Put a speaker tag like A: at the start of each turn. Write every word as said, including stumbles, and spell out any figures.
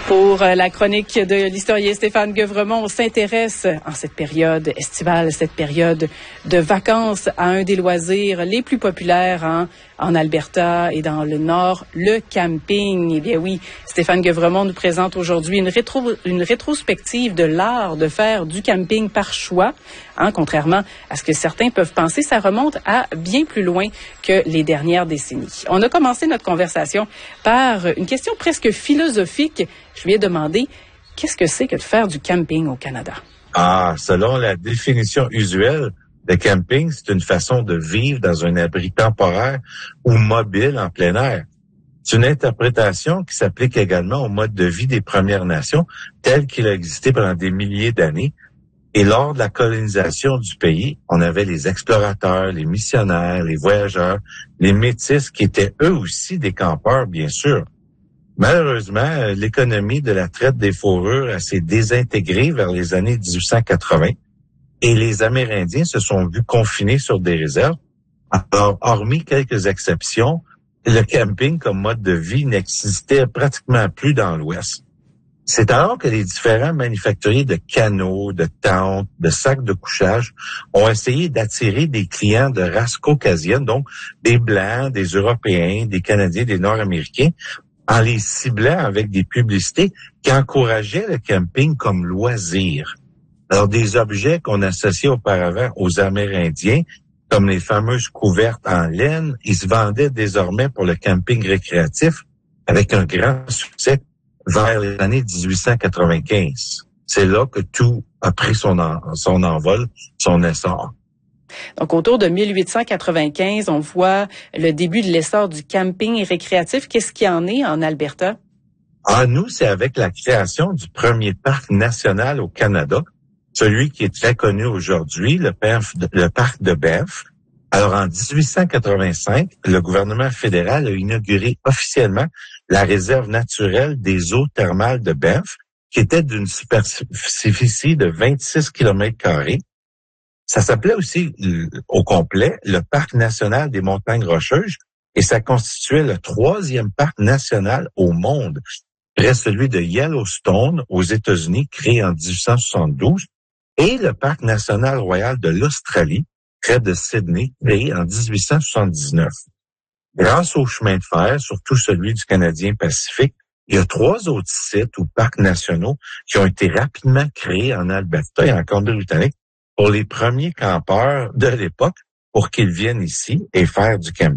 A: Pour la chronique de l'historien Stéphane Guevremont, on s'intéresse en cette période estivale, cette période de vacances, à un des loisirs les plus populaires hein, en Alberta et dans le Nord, le camping. Eh bien oui, Stéphane Guevremont nous présente aujourd'hui une, rétro, une rétrospective de l'art de faire du camping par choix. Hein, contrairement à ce que certains peuvent penser, ça remonte à bien plus loin que les dernières décennies. On a commencé notre conversation par une question presque philosophique. Je lui ai demandé, qu'est-ce que c'est que de faire du camping au Canada?
B: Ah, selon la définition usuelle, le camping, c'est une façon de vivre dans un abri temporaire ou mobile en plein air. C'est une interprétation qui s'applique également au mode de vie des Premières Nations tel qu'il a existé pendant des milliers d'années. Et lors de la colonisation du pays, on avait les explorateurs, les missionnaires, les voyageurs, les métis qui étaient eux aussi des campeurs, bien sûr. Malheureusement, l'économie de la traite des fourrures s'est désintégrée vers les années dix-huit cent quatre-vingts et les Amérindiens se sont vus confinés sur des réserves. Alors, hormis quelques exceptions, le camping comme mode de vie n'existait pratiquement plus dans l'Ouest. C'est alors que les différents manufacturiers de canots, de tentes, de sacs de couchage ont essayé d'attirer des clients de race caucasienne, donc des Blancs, des Européens, des Canadiens, des Nord-Américains, en les ciblant avec des publicités qui encourageaient le camping comme loisir. Alors, des objets qu'on associait auparavant aux Amérindiens, comme les fameuses couvertes en laine, ils se vendaient désormais pour le camping récréatif avec un grand succès vers les années dix-huit cent quatre-vingt-quinze. C'est là que tout a pris son, en, son envol, son essor.
A: Donc, autour de mille huit cent quatre-vingt-quinze, on voit le début de l'essor du camping récréatif. Qu'est-ce qu'il y en est en Alberta?
B: Ah, nous, c'est avec la création du premier parc national au Canada, celui qui est très connu aujourd'hui, le, le parc de Banff. Alors, en dix-huit cent quatre-vingt-cinq, le gouvernement fédéral a inauguré officiellement la réserve naturelle des eaux thermales de Banff, qui était d'une superficie de vingt-six kilomètres carrés. Ça s'appelait aussi au complet le Parc national des montagnes rocheuses et ça constituait le troisième parc national au monde, après celui de Yellowstone aux États-Unis, créé en dix-huit cent soixante-douze, et le Parc national royal de l'Australie, près de Sydney, créé en dix-huit cent soixante-dix-neuf. Grâce au chemin de fer, surtout celui du Canadien Pacifique, il y a trois autres sites ou parcs nationaux qui ont été rapidement créés en Alberta et en Colombie-Britannique pour les premiers campeurs de l'époque pour qu'ils viennent ici et faire du camping.